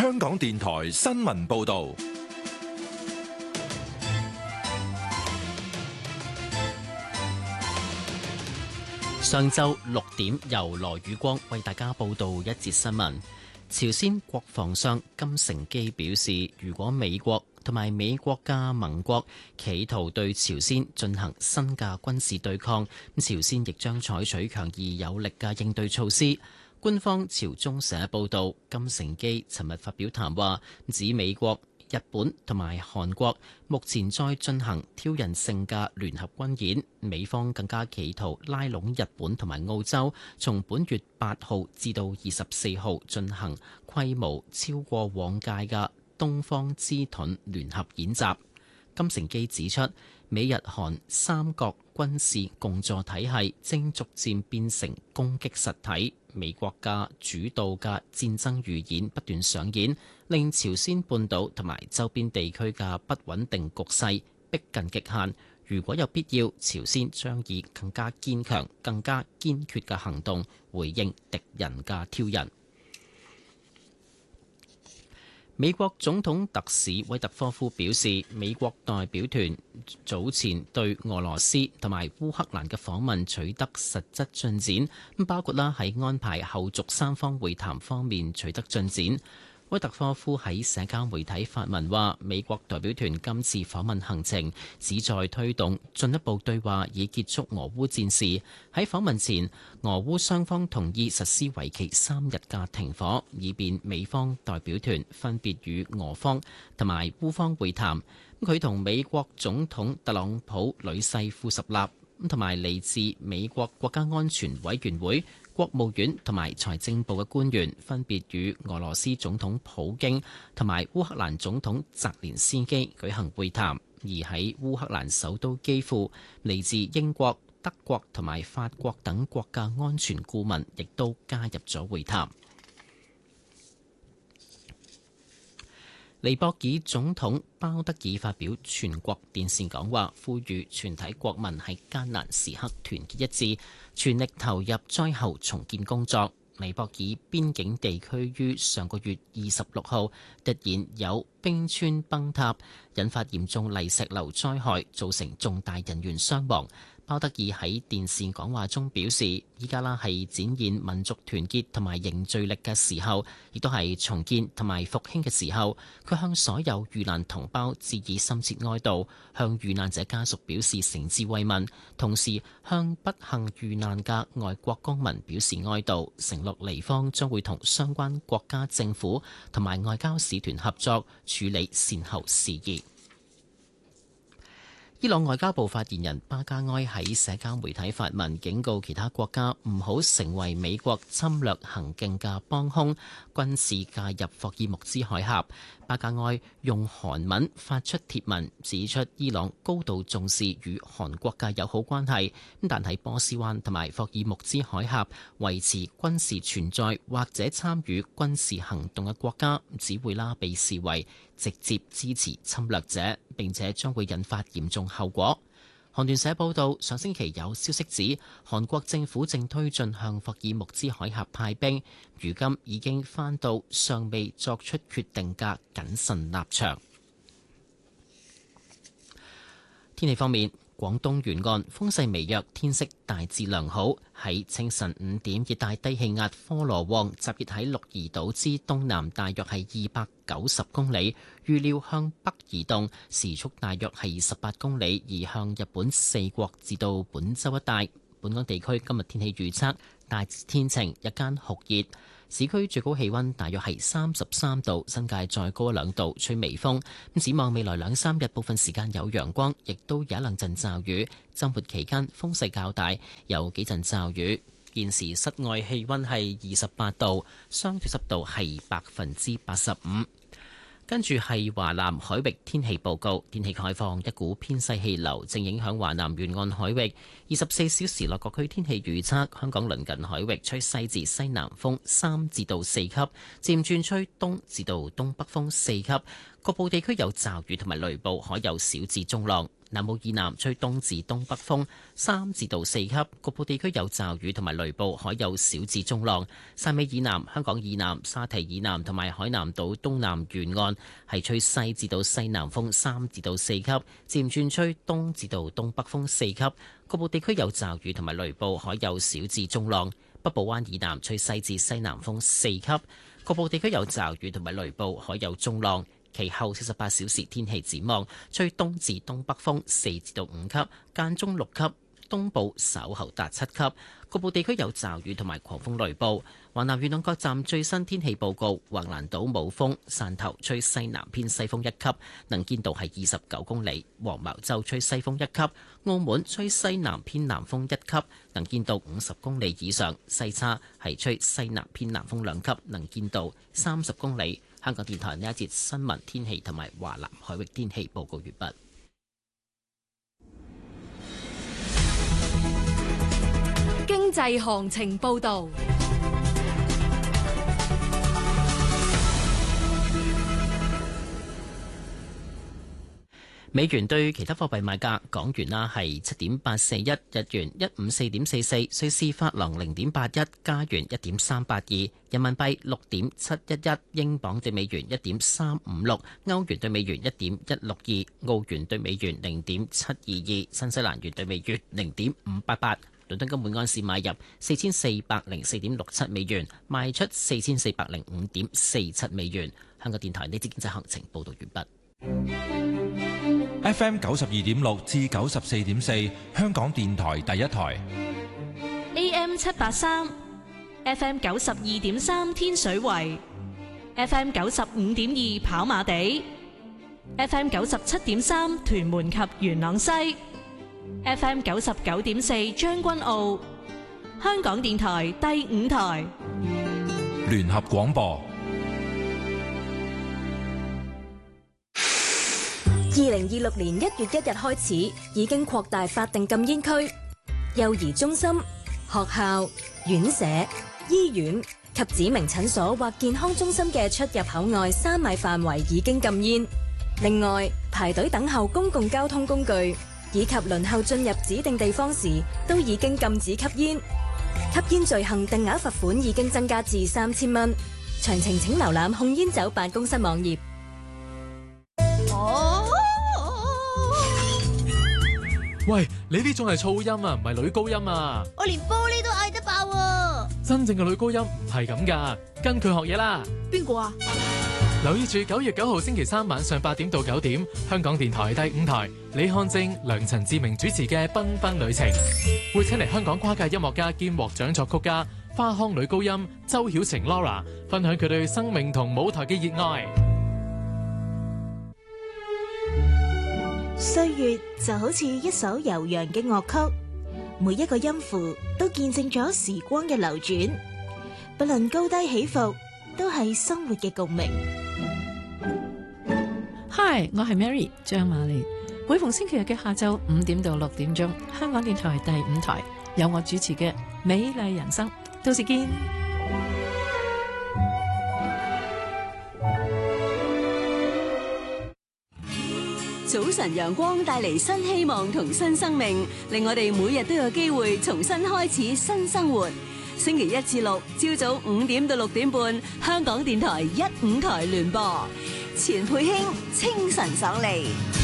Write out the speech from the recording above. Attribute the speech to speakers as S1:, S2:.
S1: 香港電台新聞報道。
S2: 上晝6點，由羅宇光為大家報道一節新聞。朝鮮國防相金成基表示，如果美國同埋美國嘅盟國企圖對朝鮮進行新嘅軍事對抗，朝鮮亦將採取強而有力嘅應對措施。官方朝中社報道，金成基尋日發表談話，指美國、日本同埋韓國目前在進行挑釁性嘅聯合軍演，美方更加企圖拉攏日本同埋澳洲，從本月8號至到24號進行規模超過往屆嘅東方之盾聯合演習。金成基指出，美日韓三國軍事共助體系正逐漸變成攻擊實體，美國嘅主導嘅戰爭預演不斷上演，令朝鮮半島同埋周邊地區嘅不穩定局勢逼近極限。如果有必要，朝鮮將以更加堅強、更加堅決嘅行動回應敵人嘅挑釁。美國總統特使威特科夫表示，美國代表團早前對俄羅斯同埋烏克蘭嘅訪問取得實質進展，包括喺安排後續三方會談方面取得進展。威特科夫喺社交媒體發文話，美國代表團今次訪問行程旨在推動進一步對話，以結束俄烏戰事。喺訪問前，俄烏雙方同意實施為期3日嘅停火，以便美方代表團分別與俄方同埋烏方會談。佢同美國總統特朗普女婿庫什納同埋嚟自美國國家安全委員會、國務院同埋財政部嘅官員分別與俄羅斯總統普京同埋烏克蘭總統澤連斯基舉行會談，而喺烏克蘭首都基輔，嚟自英國、德國同埋法國等國家安全顧問亦都加入咗會談。尼泊爾總統鮑德爾發表全國電視講話，呼籲全體國民喺艱難時刻團結一致，全力投入災後重建工作。尼泊爾邊境地區於上個月26號突然有冰川崩塌，引發嚴重泥石流災害，造成重大人員傷亡。鮑德爾喺電視講話中表示，依家係展現民族團結同埋凝聚力嘅時候，亦都係重建同埋復興嘅時候。佢向所有遇難同胞致以深切哀悼，向遇難者家屬表示誠摯慰問，同時向不幸遇難嘅外國公民表示哀悼，承諾尼方將會同相關國家政府同埋外交使團合作處理善後事宜。伊朗外交部發言人巴加埃喺社交媒體發文，警告其他國家唔好成為美國侵略行徑嘅幫兇，軍事介入霍爾木茲海峽。巴加埃用韓文發出帖文，指出伊朗高度重視與韓國嘅友好關係，但喺波斯灣同埋霍爾木茲海峽維持軍事存在或者參與軍事行動嘅國家，只會被視為直接支持侵略者，並且將會引發嚴重後果。韓聯社報道，上星期有消息指，韓國政府正推進向霍爾木茲海峽派兵，如今已經翻到尚未作出決定嘅謹慎立場。天氣方面，廣東沿岸風勢微弱，天色大致良好。喺清晨5點，熱帶低氣壓科羅旺集結喺鹿兒島之東南，大約係290公里，預料向北移動，時速大約係18公里，移向日本四國至到本州一帶。本港地區今日天氣預測大致天晴，日間酷熱，市區最高氣溫大約係33度，新界再高2度，吹微風。展望未來2-3日，部分時間有陽光，亦都有一兩陣驟雨。周末期間風勢較大，有幾陣驟雨。現時室外氣溫係28度，相對濕度係85%。跟住係華南海域天氣報告，天氣概況，一股偏西氣流正影響華南沿岸海域。24小時內各區天氣預測，香港鄰近海域吹西至西南風3至到4級，漸轉吹東至到東北風4級，局部地區有驟雨同埋雷暴，海有小至中浪。 南澳以南吹東至東北風3至到4級，局部地區有驟雨同埋雷暴，海有小至中浪。汕尾以南、香港以南、沙堤以南同埋海南島東南沿岸係吹西至到西南風3至到4級，漸轉吹東至到東北風4級，局部地區有驟雨同埋雷暴，海有小至中浪。北部灣以南吹西至西南風4級，局部地區有驟雨同埋雷暴，海有中浪。其後48小時天氣展望，吹東至東北風4至到5級，間中6級，東部稍後達7級，局部地區有驟雨同埋狂風雷暴。華南沿岸各站最新天氣報告：橫瀾島冇風，汕頭吹西南偏西風1級，能見度係29公里；黃茅洲吹西風1級，澳門吹西南偏南風1級，能見度50公里以上；西沙係吹西南偏南風2級，能見度30公里。香港電台呢一節新聞天氣同埋華南海域天氣報告完畢。
S3: 經濟行情報導。美元對其他貨幣賣價：港元啦係7.841，日元154.44，瑞士法郎0.81，加元1.382，人民幣6.711，英鎊對美元1.356，歐元對美元1.162，澳元對美元0.722，新西蘭元對美元0.588。倫敦金每安士買入4404.67美元，賣出4405.47美元。香港電台呢節經濟行情報道完畢。
S1: FM 92.6至94.4，香港電台第一台。
S3: AM 783 ，FM 92.3天水圍，FM 95.2跑馬地，FM 97.3屯門及元朗西，FM 99.4將軍澳。香港電台第5台
S1: 聯合廣播。
S4: 2026年1月1日開始，已經擴大法定禁煙區，幼兒中心、學校、院舍、醫院及指明診所或健康中心嘅出入口外3米範圍已經禁煙。另外，排隊等候公共交通工具以及輪候進入指定地方時，都已經禁止吸煙。吸煙罪行定額罰款已經增加至3000蚊。詳情請瀏覽控煙酒辦公室網頁。
S5: 喂，你呢種係噪音啊，唔係女高音啊！
S6: 我連玻璃都嗌得爆啊！
S5: 真正嘅女高音唔係咁噶，跟佢學嘢啦。
S6: 邊個啊？
S5: 留意住9月9號星期3晚上8點到9點，香港電台第5台，李漢正、梁陳志明主持嘅《繽紛旅程》，會請嚟香港跨界音樂家兼獲獎作曲家花腔女高音周曉晴 Laura 分享佢對生命同舞台嘅熱愛。
S6: 歲月就好似一首悠揚嘅樂曲，每一個音符都見證咗時光嘅流轉，不論高低起伏，都係生活嘅共鳴。
S7: Hi， 我係 Mary 張瑪莉。每逢星期日嘅下晝5點到6點鐘，香港電台第5台有我主持嘅《美麗人生》，到時見。
S8: 早晨陽光帶嚟新希望同新生命，令我哋每日都有機會重新開始新生活。星期1至6朝早5點到6點半，香港電台1、5台聯播，錢佩卿清晨爽利。